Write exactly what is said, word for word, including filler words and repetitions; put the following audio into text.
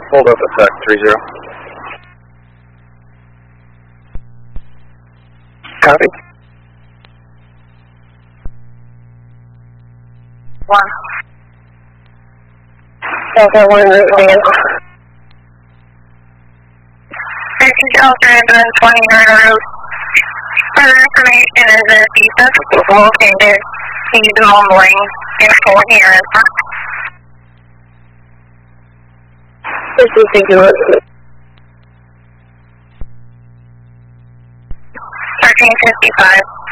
Hold up a sec, three zero. Copy. One. Delta one, route van. Safety Delta ambulance twenty nine route. Further information is that the suspect was located. He's mumbling in Fort Harris. This is singular. thirteen fifty-five.